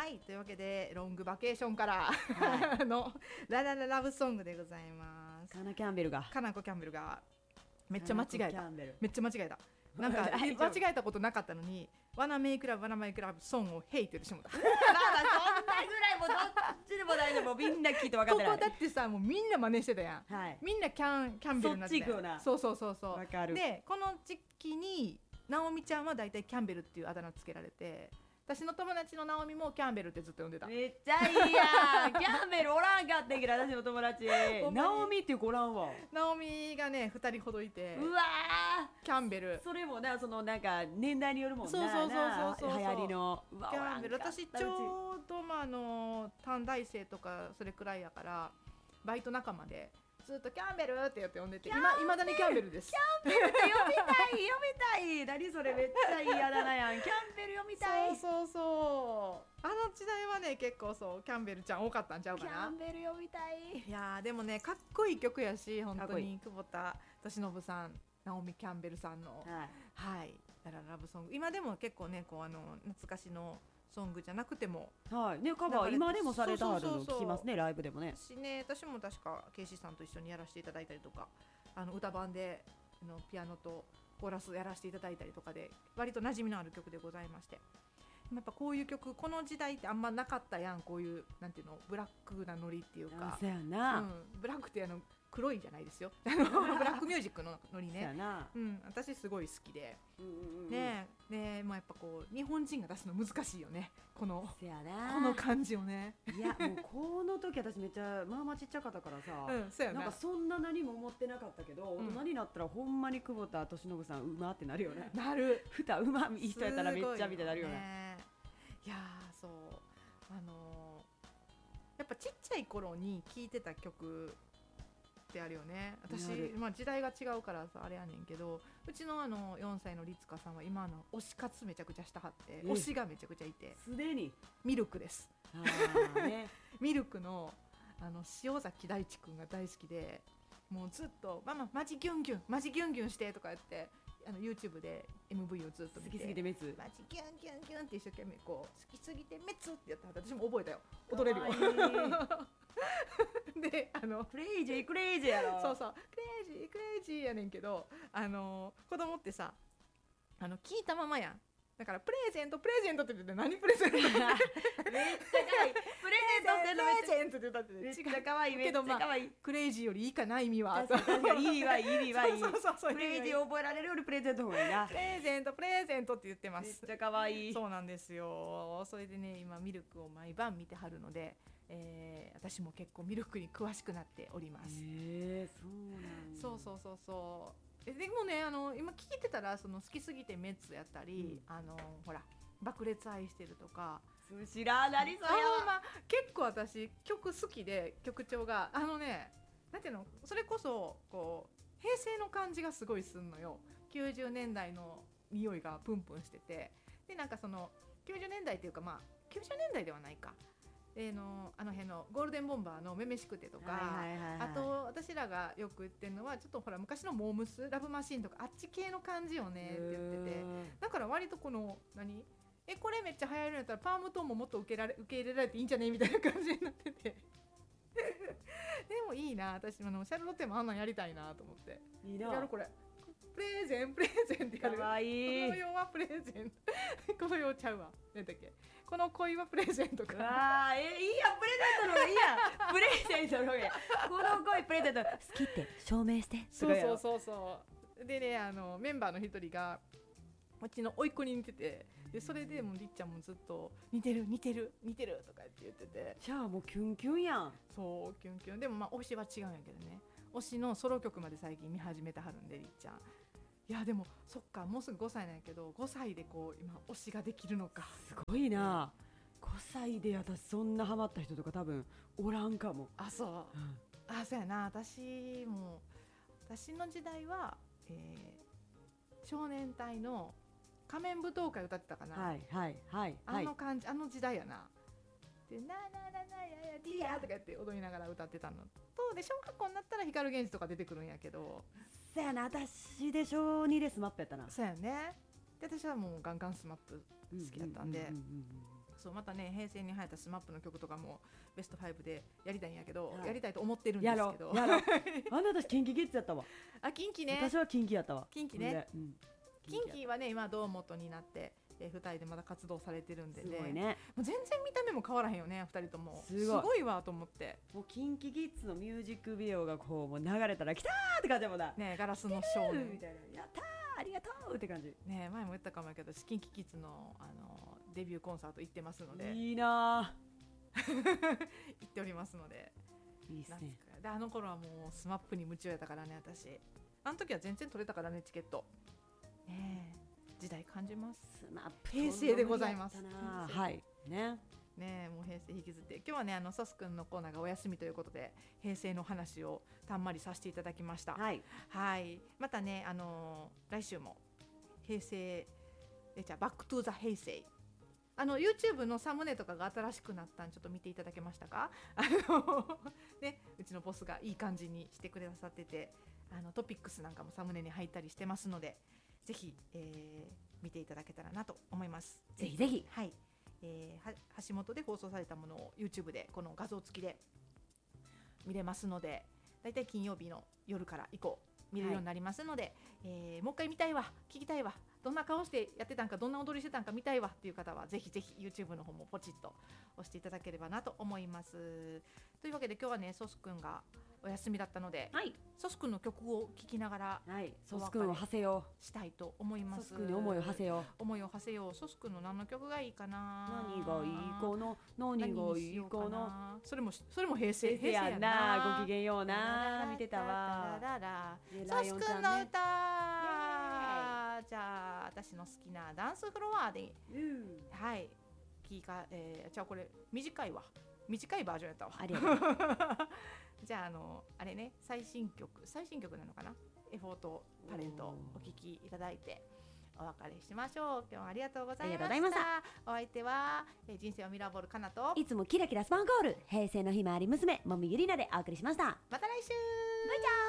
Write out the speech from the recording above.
はいというわけでロングバケーションからはのララララブソングでございます。 カナキャンベルがカナコキャンベルがめっちゃ間違えカナコキたャンベルめっちゃ間違えたなんか大丈夫間違えたことなかったのにワナメイクラブワナメイクラブソングをヘイって言ってしまった。 まあそんなぐらいもうどっちでも大丈夫みんな聞いて分かってないここだってさもうみんな真似してたやん、 はいみんなキャンベルになってたやんそっち行くよなそうそうそうそうわかるでこの時期にナオミちゃんはだいたいキャンベルっていうあだ名つけられて私の友達のナオミもキャンベルってずっと呼んでた。 めっちゃいいやんキャンベルおらんかってんけど私の友達ほんまにナオミっていう子おらんわナオミがね2人ほどいてうわキャンベルーそれもなそのなんか年代によるもんなそうそうそうそうそうな流行りのうわキャンベルおらんかった私ちょうど短大生とかそれくらいやからバイト仲間でずっとキャンベルって言って呼んでていまだにキャンベルです。 読みたい何それめっちゃいいやだなやんキャンベル読みたいそうそうあの時代はね結構そうキャンベルちゃん多かったんちゃうかキャな。 ンベル読みたいいやーでもねかっこいい曲やし本当かっこいに久保田利伸さんナオミキャンベルさんのはいはいラララブソング今でも結構ねこう懐かしのソングじゃなくてもはいねカバー今でもされたはるのそうそうそうそう聞きますねライブでもね私も確かケイシーさんと一緒にやらせていただいたりとか歌版でピアノとコーラスやらせていただいたりとかで割と馴染みのある曲でございましてやっぱこういう曲この時代ってあんまなかったやんこういうなんていうのブラックなノリっていうかそうやな、 ブラックって黒いじゃないですよブラックミュージックのノリそうやね、 な、 私すごい好きでうんねえまあ、やっぱこう日本人が出すの難しいよねこのそうやなこの感じをねいやもうこの時私めっちゃまあまあちっちゃかったからさ、 そうやななんかそんな何も思ってなかったけど、大人になったらほんまに久保田利伸さんうまってなるよねなる歌うまいい人やったらめっちゃみたいになるよねねいやーそうやっぱちっちゃい頃に聴いてた曲ってあるよね私なる、 時代が違うからさあれやねんけどうちの4歳の律香さんは今推し活めちゃくちゃしたはって推しがめちゃくちゃいてすでにミルクですねミルクの塩崎大地君が大好きでもうずっとマママジギュンギュンマジギュンギュンしてとか言ってYouTube で MV をずっと見て好きすぎて滅マジギュンギュンギュンって一生懸命こう好きすぎて滅ってやったら私も覚えたよ踊れるよでクレイジークレイジーやろそうそうクレイジークレイジーやねんけど子供ってさ聞いたままやんだからプレゼントプレゼントって言って何プレゼントってめっちゃ可愛いプレゼントってのめっちゃプレゼントって言ったってめっちゃ可愛いめっちけどゃ可愛いクレイジーよりいいかな意味は確かに意味はいい意味はいいそうクレイジー覚えられるよりプレゼントの方がいいなプレゼントプレゼントって言ってますめっちゃ可愛いそうなんですよそれでね今ミルクを毎晩見てはるので、私も結構ミルクに詳しくなっておりますそうなんだそうでもね今聞いてたら好きすぎてメッツやったり、ほら爆裂愛してるとか知らなりそうやわ結構私曲好きで曲調がなんていうのそれこそこう平成の感じがすごいすんのよ90年代の匂いがプンプンしててでなんか90年代っていうか90年代ではないか辺のゴールデンボンバーのめめしくてとか、あと私らがよく言ってるのはちょっとほら昔のモームスラブマシンとかあっち系の感じよねって言っててだから割とこのこれめっちゃ流行るんやったらパームトーンももっと受け入れられていいんじゃねみたいな感じになっててでもいいな私シャルロッテもあんなんやりたいなと思っていいなやるこれプレゼンってやるかわいいこの世はプレゼンこの世ちゃうわ何だっけこの恋はプレゼントかいいやんプレゼントの方がいいやんプレゼントの方がいいやこの恋プレゼント好きって証明してそうでねメンバーの一人がうちの甥っ子に似ててでそれでもうりっちゃんもずっと似てるとか言っててじゃあもうキュンキュンやんそうキュンキュンでも推しは違うんやけどね推しのソロ曲まで最近見始めたはるんでりっちゃんいやでもそっかもうすぐ5歳なんやけど5歳でこう今推しができるのかすごいな5歳で私そんなハマった人とか多分おらんかもそう、そうやな私の時代は、少年隊の仮面舞踏会歌ってたかなあの感じあの時代やなでななななややディアとか言って踊りながら歌ってたのとで小学校になったら光源氏とか出てくるんやけどそうやな私で小2でスマップやったなそうやねで私はもうガンガンスマップ好きだったんでそうまたね平成に流行ったスマップの曲とかもベスト5でやりたいんやけど、 はいやりたいと思ってるんですけどやろあなたキンキキッズやったわ。 あ近畿ね私はキンキやったわ。 近畿ね、 ほんでうん近畿はね今堂本になって、2人でまだ活動されてるんでね、 すごいね。 もう全然見た目も変わらへんよね2人とも。 すごいわと思って。 もうキンキキッズのミュージックビデオがこうもう流れたら来たーって感じもだ。 ねガラスの少み年たいなやったーありがとうって感じ。 ね前も言ったかもやけどキンキキッズのデビューコンサート行ってますのでいいな行っておりますので。 ー。いいっすね。 であの頃はもうスマップに夢中やったからね私。あの時は全然取れたからねチケット。ね時代感じます。 スマップ平成でございますとんでもなかったなはいね。 ねもう平成引きずって今日はねソスくんのコーナーがお休みということで平成の話をたんまりさせていただきました。 はいはいまたね来週も平成じゃあバックトゥーザ平成YouTube のサムネとかが新しくなったんちょっと見ていただけましたかねうちのボスがいい感じにしてくださっててトピックスなんかもサムネに入ったりしてますのでぜひ、見ていただけたらなと思います。 ぜひぜひはい橋本で放送されたものを YouTube でこの画像付きで見れますのでだいたい金曜日の夜から以降見れるようになりますので、もう一回見たいわ聞きたいわどんな顔してやってたんかどんな踊りしてたんか見たいわっていう方はぜひぜひ YouTube の方もポチッと押していただければなと思います。というわけで今日はねソスくんがお休みだったので、 はいソスくんの曲を聴きながらはいソスくんを馳せよしたいと思います。 う。ソスくんに思いを馳せよ思いを馳せよう。ソスくんの何の曲がいいかう。 な。 何がいいかな何がいいかな。 それも平成平成やんな。ごきげんような。見てたわ。 ソスくんの歌、 イエじゃあ私の好きなダンスフロアではいじゃあこれ短いバージョンやったわ。 ありがとう。 じゃああれね最新曲なのかなエフォートタレントお聞きいただいてお別れしましょう。今日はありがとうございました。 ありがとうございました。 お相手は人生をミラーボールかなといつもキラキラスパンコール平成のひまわり娘もみゆりなでお送りしました。 また来週。 バイチャー。